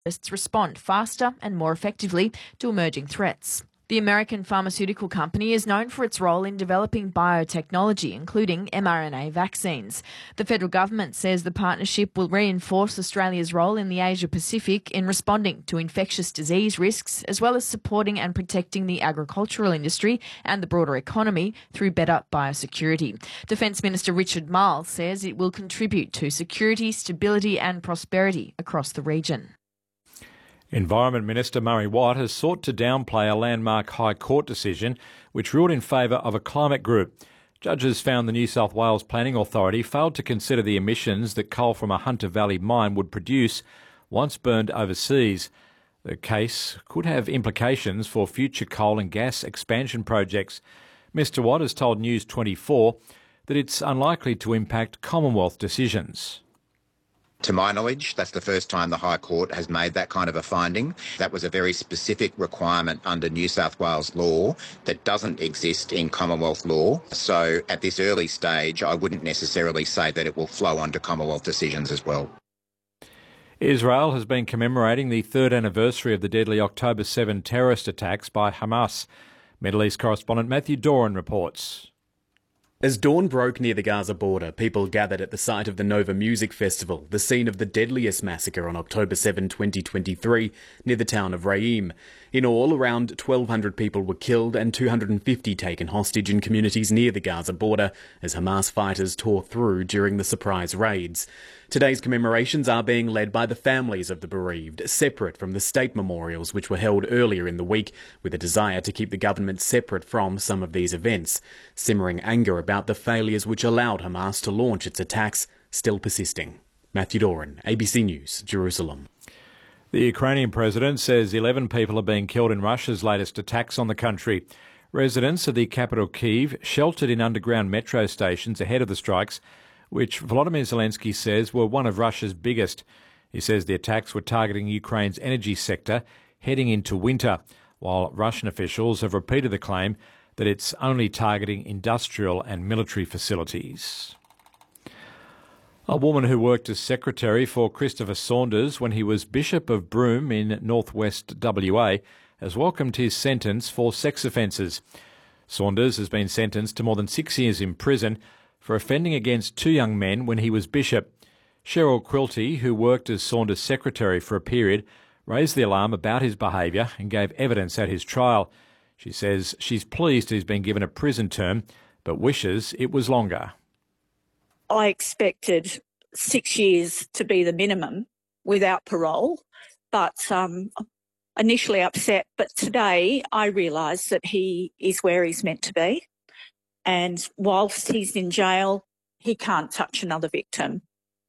respond faster and more effectively to emerging threats. The American pharmaceutical company is known for its role in developing biotechnology, including mRNA vaccines. The federal government says the partnership will reinforce Australia's role in the Asia-Pacific in responding to infectious disease risks, as well as supporting and protecting the agricultural industry and the broader economy through better biosecurity. Defence Minister Richard Marles says it will contribute to security, stability and prosperity across the region. Environment Minister Murray Watt has sought to downplay a landmark High Court decision which ruled in favour of a climate group. Judges found the New South Wales Planning Authority failed to consider the emissions that coal from a Hunter Valley mine would produce once burned overseas. The case could have implications for future coal and gas expansion projects. Mr Watt has told News 24 that it's unlikely to impact Commonwealth decisions. To my knowledge, that's the first time the High Court has made that kind of a finding. That was a very specific requirement under New South Wales law that doesn't exist in Commonwealth law. So at this early stage, I wouldn't necessarily say that it will flow onto Commonwealth decisions as well. Israel has been commemorating the third anniversary of the deadly October 7 terrorist attacks by Hamas. Middle East correspondent Matthew Doran reports. As dawn broke near the Gaza border, people gathered at the site of the Nova Music Festival, the scene of the deadliest massacre on October 7, 2023, near the town of Reim. In all, around 1,200 people were killed and 250 taken hostage in communities near the Gaza border as Hamas fighters tore through during the surprise raids. Today's commemorations are being led by the families of the bereaved, separate from the state memorials which were held earlier in the week, with a desire to keep the government separate from some of these events. Simmering anger about the failures which allowed Hamas to launch its attacks still persisting. Matthew Doran, ABC News, Jerusalem. The Ukrainian president says 11 people are being killed in Russia's latest attacks on the country. Residents of the capital Kyiv sheltered in underground metro stations ahead of the strikes, which Volodymyr Zelensky says were one of Russia's biggest. He says the attacks were targeting Ukraine's energy sector heading into winter, while Russian officials have repeated the claim that it's only targeting industrial and military facilities. A woman who worked as secretary for Christopher Saunders when he was Bishop of Broome in northwest WA has welcomed his sentence for sex offences. Saunders has been sentenced to more than 6 years in prison for offending against two young men when he was bishop. Cheryl Quilty, who worked as Saunders' secretary for a period, raised the alarm about his behaviour and gave evidence at his trial. She says she's pleased he's been given a prison term, but wishes it was longer. I expected 6 years to be the minimum without parole, but initially upset. But today I realise that he is where he's meant to be. And whilst he's in jail, he can't touch another victim.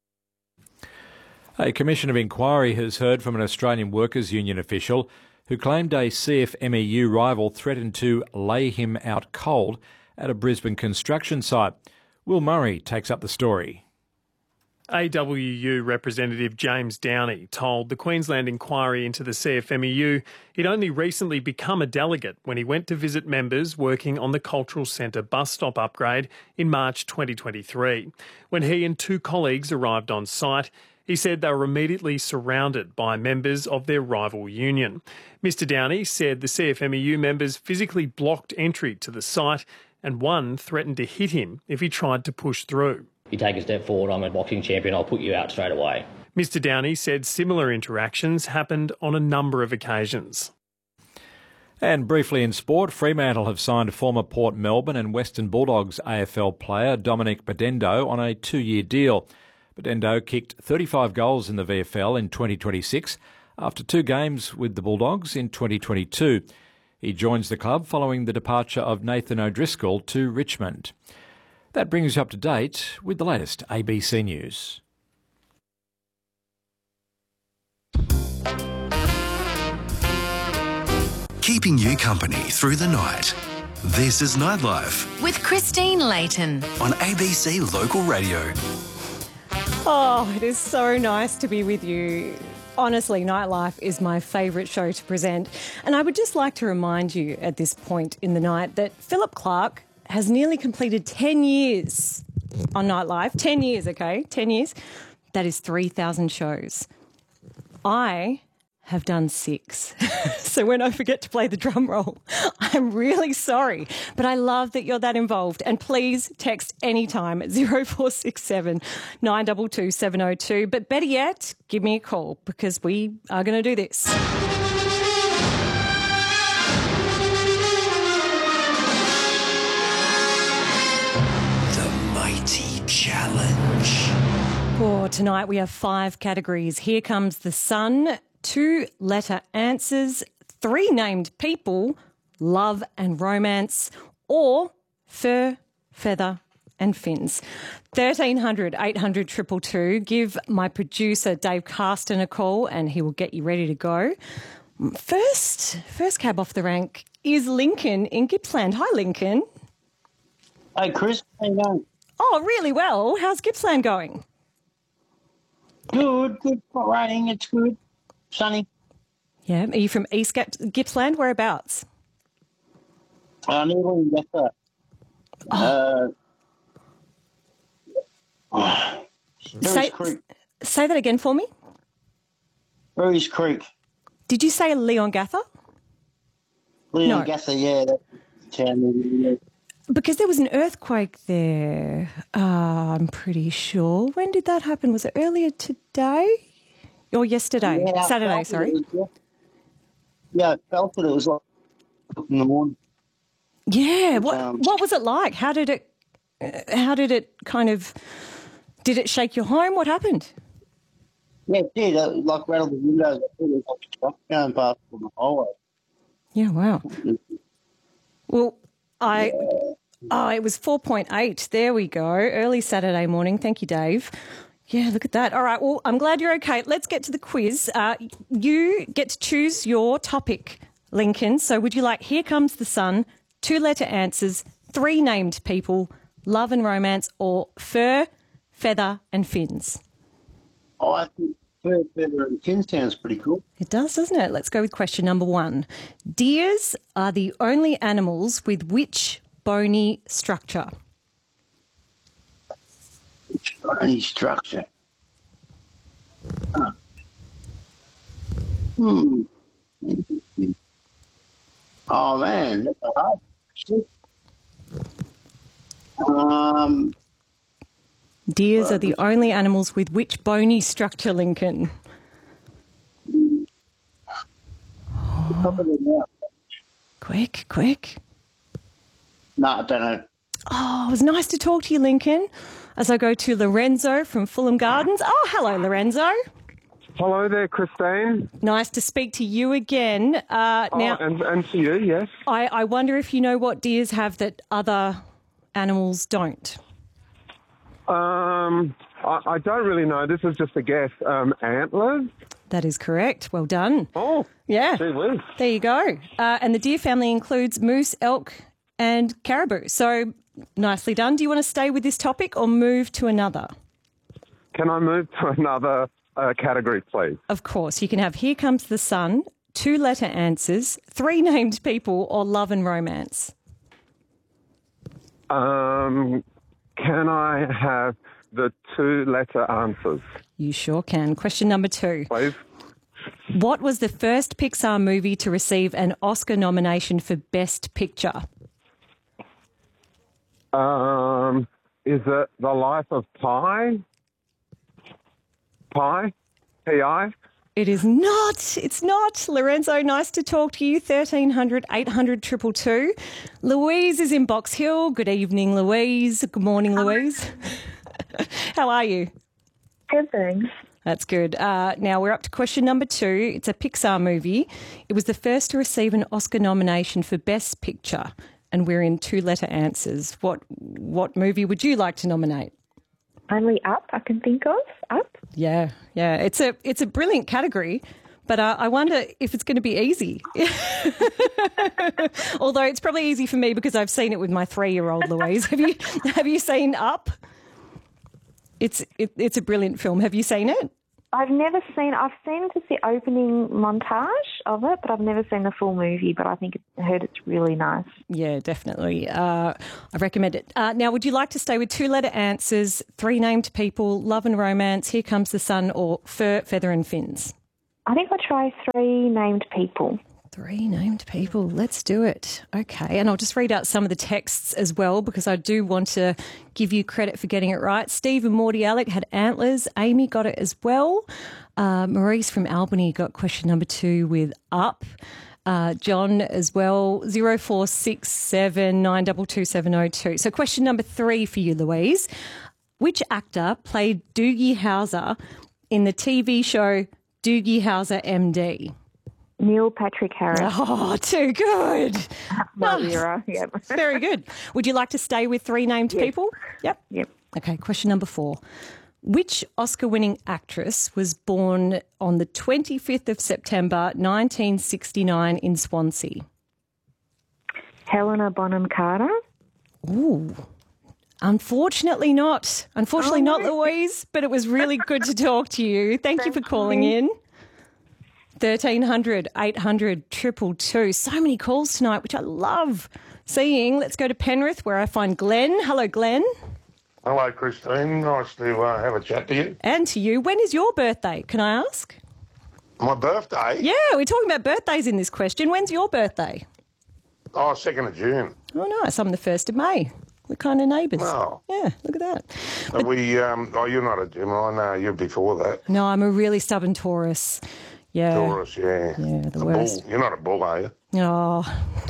A commission of inquiry has heard from an Australian Workers' Union official who claimed a CFMEU rival threatened to lay him out cold at a Brisbane construction site. Will Murray takes up the story. AWU representative James Downey told the Queensland inquiry into the CFMEU he'd only recently become a delegate when he went to visit members working on the Cultural Centre bus stop upgrade in March 2023. When he and two colleagues arrived on site, he said they were immediately surrounded by members of their rival union. Mr Downey said the CFMEU members physically blocked entry to the site and one threatened to hit him if he tried to push through. You take a step forward, I'm a boxing champion, I'll put you out straight away. Mr Downey said similar interactions happened on a number of occasions. And briefly in sport, Fremantle have signed former Port Melbourne and Western Bulldogs AFL player Dominic Bedendo on a 2-year deal. Bedendo kicked 35 goals in the VFL in 2026 after 2 games with the Bulldogs in 2022. He joins the club following the departure of Nathan O'Driscoll to Richmond. That brings you up to date with the latest ABC News. Keeping you company through the night. This is Nightlife with Christine Layton on ABC Local Radio. Oh, it is so nice to be with you. Honestly, Nightlife is my favourite show to present. And I would just like to remind you at this point in the night that Philip Clark has nearly completed 10 years on Nightlife. 10 years, okay? 10 years. That is 3,000 shows. I have done 6. So when I forget to play the drum roll, I'm really sorry. But I love that you're that involved. And please text anytime at 0467 922 702. But better yet, give me a call because we are going to do this. The Mighty Challenge. For tonight, we have 5 categories. Here comes the sun. 2-letter answers, 3 named people, love and romance, or fur, feather and fins. 1300 800 222. Give my producer Dave Carston a call and he will get you ready to go. First cab off the rank is Lincoln in Gippsland. Hi, Lincoln. Hey, Chris. How you going? Oh, really well. How's Gippsland going? Good. Not raining. It's good. Sunny. Yeah. Are you from East Gippsland? Whereabouts? Nearly Gaffer. Creek. Say that again for me. Ruse Creek. Did you say Leongatha? Leongatha, yeah. That's the town. Because there was an earthquake there, I'm pretty sure. When did that happen? Was it earlier today? Or yesterday? Yeah, Saturday, sorry. Yeah, I felt it. It was like in the morning. Yeah. What was it like? How did it kind of, did it shake your home? What happened? Yeah, it did. It rattled the windows. I thought it was like a truck going past on the highway. Yeah, wow. Well, it was 4.8. There we go. Early Saturday morning. Thank you, Dave. Yeah, look at that. All right, well, I'm glad you're okay. Let's get to the quiz. You get to choose your topic, Lincoln. So would you like Here Comes the Sun, 2-letter answers, 3 named people, love and romance, or fur, feather and fins? Oh, I think fur, feather and fins sounds pretty cool. It does, doesn't it? Let's go with question number 1. Deers are the only animals with which bony structure? Which bony structure? Interesting. Oh, man, that's a hard question. Deers are the only animals with which bony structure, Lincoln? Quick. No, I don't know. Oh, it was nice to talk to you, Lincoln. As I go to Lorenzo from Fulham Gardens. Oh, hello, Lorenzo. Hello there, Christine. Nice to speak to you again. Now, and to you, yes. I wonder if you know what deers have that other animals don't. I don't really know. This is just a guess. Antlers? That is correct. Well done. Oh, yeah. Gee whiz. There you go. And the deer family includes moose, elk, and caribou. So nicely done. Do you want to stay with this topic or move to another? Can I move to another category, please? Of course. You can have Here Comes the Sun, 2-letter answers, 3 named people, or love and romance. Can I have the 2-letter answers? You sure can. Question number 2. Please. What was the first Pixar movie to receive an Oscar nomination for Best Picture? Is it The Life of Pi? Pi? P-I? It is not. It's not. Lorenzo, nice to talk to you. 1300 800 222. Louise is in Box Hill. Good evening, Louise. Good morning, Louise. How are you? Good, thanks. That's good. Now we're up to question number 2. It's a Pixar movie. It was the first to receive an Oscar nomination for Best Picture, and we're in 2-letter answers. What movie would you like to nominate? Only Up, I can think of. Up? Yeah. It's a brilliant category, but I wonder if it's going to be easy. Although it's probably easy for me because I've seen it with my 3-year-old Louise. Have you seen Up? It's a brilliant film. Have you seen it? I've seen just the opening montage of it, but I've never seen the full movie, but I heard it's really nice. Yeah, definitely. I recommend it. Now, would you like to stay with 2-letter answers, 3 named people, love and romance, Here Comes the Sun, or fur, feather and fins? I think I'll try 3 named people. 3 named people. Let's do it. Okay. And I'll just read out some of the texts as well because I do want to give you credit for getting it right. Steve and Morty Alec had antlers. Amy got it as well. Maurice from Albany got question number 2 with up. John as well, 0467 922 702. So question number 3 for you, Louise. Which actor played Doogie Howser in the TV show Doogie Howser MD? Neil Patrick Harris. Oh, too good. My era, yeah. Very good. Would you like to stay with 3 named people? Yep. Okay, question number 4. Which Oscar-winning actress was born on the 25th of September 1969 in Swansea? Helena Bonham Carter. Ooh. Unfortunately not. Unfortunately not, Louise, but it was really good to talk to you. Thank you for calling in. 1300 800 222. So many calls tonight, which I love seeing. Let's go to Penrith where I find Glenn. Hello, Glenn. Hello, Christine. Nice to have a chat to you. And to you. When is your birthday, can I ask? My birthday? Yeah, we're talking about birthdays in this question. When's your birthday? Oh, 2nd of June. Oh, nice. I'm the 1st of May. We're kind of neighbours. Oh. Yeah, look at that. Are we, you're not a Gemini. No, you're before that. No, I'm a really stubborn Taurus. Yeah. Taurus, yeah. Yeah, the worst. Bull. You're not a bull, are you? Oh.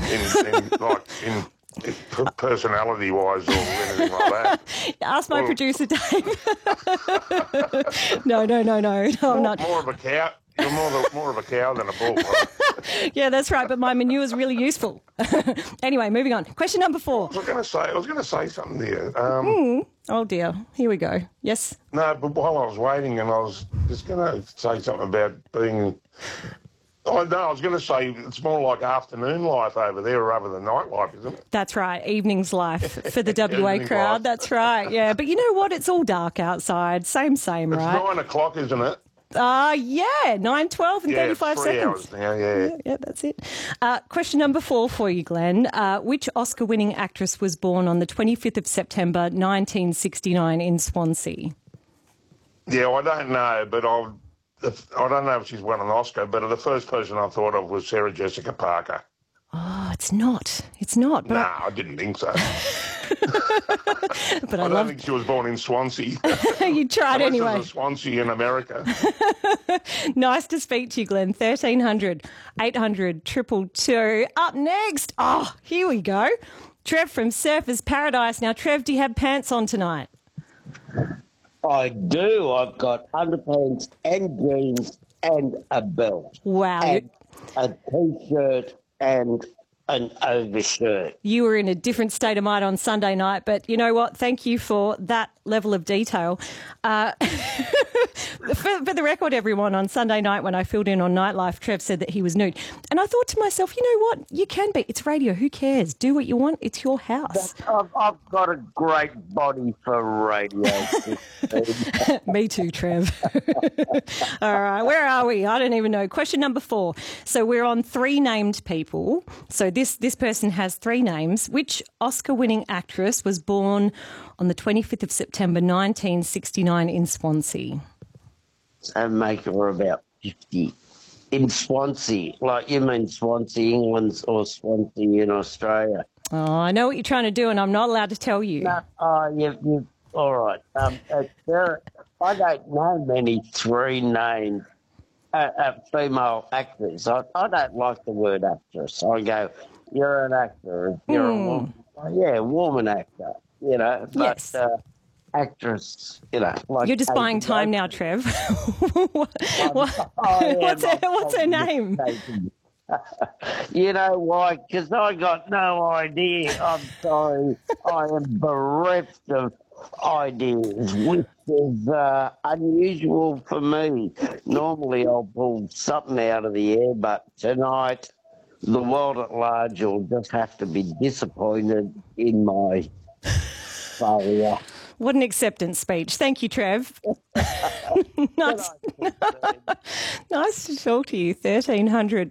In personality-wise or anything like that. Ask my producer, Dave. No, I'm not. More of a cow. You're more of a cow than a bull, right? Yeah, that's right, but my manure is really useful. Anyway, moving on. Question number 4. I was going to say something there. Oh, dear. Here we go. Yes? No, but while I was waiting and I was just going to say something about being... Oh, no, I was going to say it's more like afternoon life over there rather than night life, isn't it? That's right. Evening's life for the WA crowd. Life. That's right, yeah. But you know what? It's all dark outside. Same, it's right? It's 9 o'clock, isn't it? Yeah, 9:12 and 35 3 seconds. hours now, yeah. Yeah, that's it. Question number 4 for you, Glenn. Which Oscar-winning actress was born on the 25th of September 1969 in Swansea? Yeah, I don't know, but I don't know if she's won an Oscar, but the first person I thought of was Sarah Jessica Parker. Oh, it's not. It's not. But I didn't think so. But I don't think she was born in Swansea. You tried anyway. This is Swansea in America. Nice to speak to you, Glenn. 1300 800 222. Up next. Oh, here we go. Trev from Surfers Paradise. Now, Trev, do you have pants on tonight? I do. I've got underpants and jeans and a belt. Wow. And a T-shirt and an overshirt. You were in a different state of mind on Sunday night, but you know what? Thank you for that level of detail. For the record, everyone, on Sunday night when I filled in on Nightlife, Trev said that he was nude. And I thought to myself, you know what? You can be. It's radio. Who cares? Do what you want. It's your house. I've got a great body for radio. Me too, Trev. All right, where are we? I don't even know. Question number 4. So we're on 3 named people. So this person has 3 names. Which Oscar-winning actress was born on the 25th of September 1969 in Swansea? And make her about 50. In Swansea. Like you mean Swansea, England, or Swansea in Australia? Oh, I know what you're trying to do and I'm not allowed to tell you. No, you all right. I don't know many 3 named female actors. I don't like the word actress. I go, you're an actor. You're a woman. Yeah, woman actor. You know, but yes. Actress, you know. Like you're just buying time now, Trev. What's her name? You know why? Because I got no idea. I'm sorry. I am bereft of ideas, which is unusual for me. Normally I'll pull something out of the air, but tonight the world at large will just have to be disappointed in my failure. What an acceptance speech. Thank you, Trev. Nice to talk to you. 1300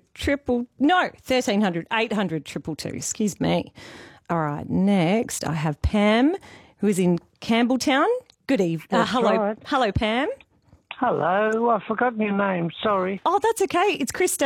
800 222. Excuse me. All right, next I have Pam, who is in Campbelltown. Good evening. Hello, Pam. Hello, I've forgotten your name. Sorry. Oh, that's okay. It's Christine.